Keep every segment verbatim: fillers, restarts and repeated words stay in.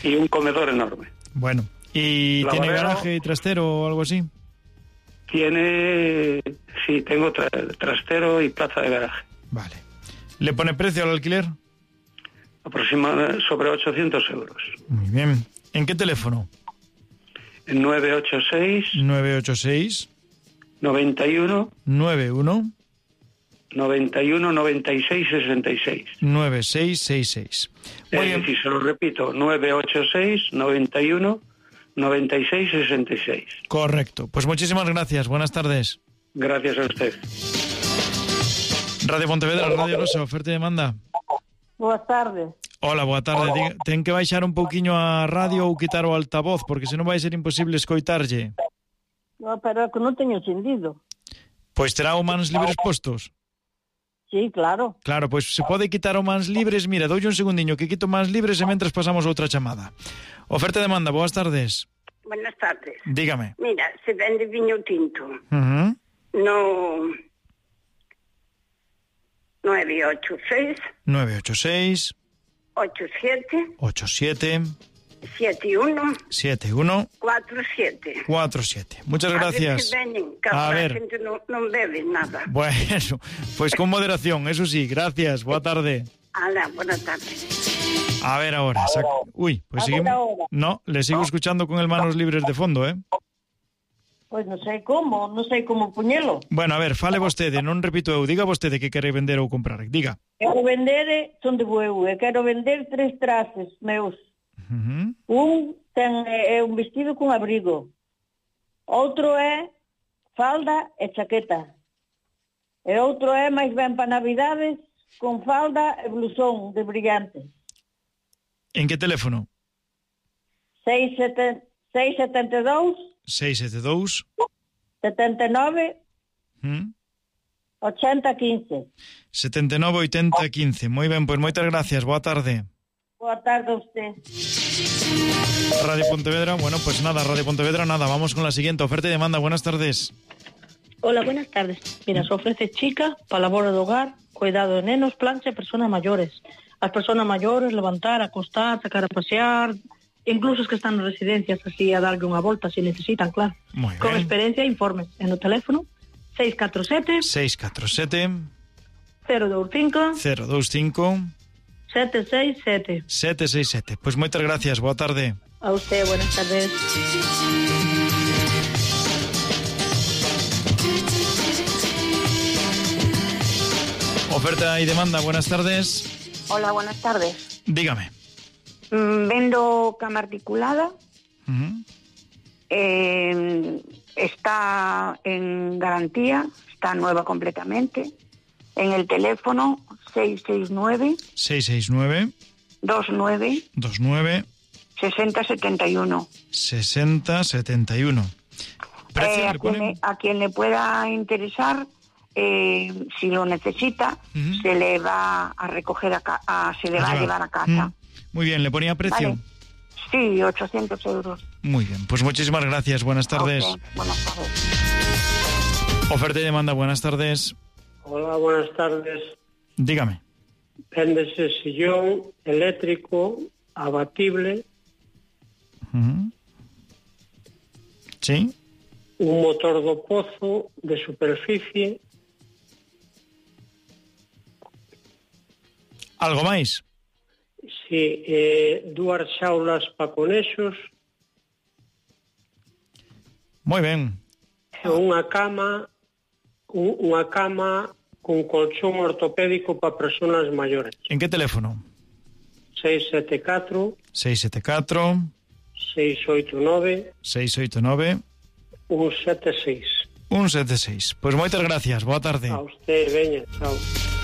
y un comedor enorme. Bueno, ¿y Lavadero, tiene garaje y trastero o algo así? Tiene, sí, tengo tra trastero y plaza de garaje. Vale. ¿Le pone precio al alquiler? Aproximadamente sobre ochocientos euros. Muy bien. ¿En qué teléfono? En nueve ocho seis... nueve ocho seis... noventa y uno... noventa y uno... noventa y uno, noventa y seis, sesenta y seis. nueve seis seis seis. Muy bien. Es decir, se lo repito, nueve ocho seis, noventa y uno, noventa y seis, sesenta y seis. Correcto. Pues muchísimas gracias. Buenas tardes. Gracias a usted. Radio Pontevedra, Radio Rosa, oferta y demanda. Boas tardes. Hola, boa tarde. Diga, ten que baixar un pouquiño a radio ou quitar o altavoz, porque senón vai ser imposible escoitarlle. No, pero é que non teño encendido. Pois terá o mans libres postos. Sí, claro. Claro, pois se pode quitar o mans libres. Mira, doulle un segundiño que quito mans libres e mentras pasamos outra chamada. Oferta e demanda, boas tardes. Buenas tardes. Dígame. Mira, se vende viño tinto. Uh-huh. No... nueve ocho seis... nueve ocho seis... ocho siete... ocho siete... siete uno... siete uno... cuatro siete. cuatro siete. Muchas gracias. A ver, veñen, que a a ver. gente non, non bebe nada. Bueno, pues con moderación, eso sí, gracias. Boa tarde. Hola, buenas tardes. A ver ahora. Sac... Uy, pues seguimos. No, le sigo escuchando con el manos libres de fondo, ¿eh? Pois non sei como, non sei como puñelo. Bueno, a ver, fale vostede, non repito eu, diga vostede que quere vender ou comprar, diga. Quero vender, son de Bueu, e quero vender tres traces meus. Uh-huh. Un ten é un vestido con abrigo, outro é falda e chaqueta, e outro é máis ben para Navidades con falda e blusón de brillantes. En que teléfono? seis sete dous seis sete dous setenta e nove ¿Mm? ochenta quince. setenta e nove oitenta quince. Moi ben, pois moitas gracias, boa tarde. Boa tarde a usted. Radio Pontevedra, bueno, pues nada, Radio Pontevedra, nada, vamos con la siguiente oferta y demanda. Buenas tardes. Hola, buenas tardes. Mira, se ofrece chica para labor de hogar, cuidado de nenos, plancha, personas mayores. As personas mayores, levantar, acostar, sacar a pasear, incluso os que están en residencias, así a darlle unha volta se necesitan, claro. Muy Con bien. experiencia, informes en o teléfono seis catro sete seis catro sete cero dous cinco cero dous cinco sete seis sete. sete seis sete. Pois moitas gracias, boa tarde. A usted, buenas tardes. Oferta y demanda, buenas tardes. Hola, buenas tardes. Dígame. Mm, vendo cama articulada. Uh-huh. Eh, está en garantía, está nueva completamente. En el teléfono seis seis nueve seis seis nueve dos nueve dos nueve sesenta setenta y uno. sesenta setenta y uno. ¿Precio Eh, a, le quien ponen? le, a quien le pueda interesar, eh, si lo necesita, Uh-huh. se le va a recoger, a, ca- a se le A va llevar. a llevar a casa. Mm. Muy bien, ¿le ponía precio? Vale. Sí, ochocientos euros. Muy bien, pues muchísimas gracias, buenas tardes. Ok, buenas tardes. Oferta y demanda, buenas tardes. Hola, buenas tardes. Dígame. Véndese sillón eléctrico, abatible, Uh-huh. ¿Sí? un motor do pozo de superficie, ¿Algo máis? si, eh, dúas xaulas para conexos, Moi ben. e unha cama, un, unha cama con colchón ortopédico para persoas maiores. En que teléfono? seis sete catro seis sete catro seis oito nove seis oito nove un sete seis. un sete seis. Pois moitas gracias, boa tarde. A usted, veña, chao.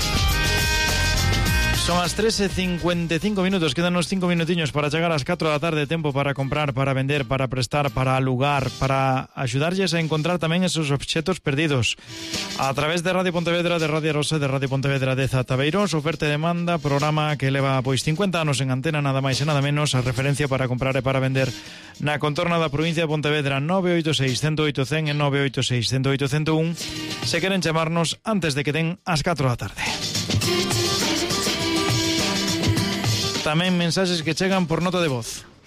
Son as tres e cincuenta e cinco minutos, quedan uns cinco minutiños para chegar ás catro da tarde, tempo para comprar, para vender, para prestar, para alugar, para axudarlles a encontrar tamén esos obxetos perdidos. A través de Radio Pontevedra, de Radio Rosa, de Radio Pontevedra de Zatabeiros, oferta e demanda, programa que leva pois cincuenta anos en antena, nada máis e nada menos, a referencia para comprar e para vender na contorna da provincia de Pontevedra. Nove oito seis, cero oito, cero e nove oito seis, cero oito cero un se queren chamarnos antes de que den as catro da tarde. Tamén mensaxes que chegan por nota de voz.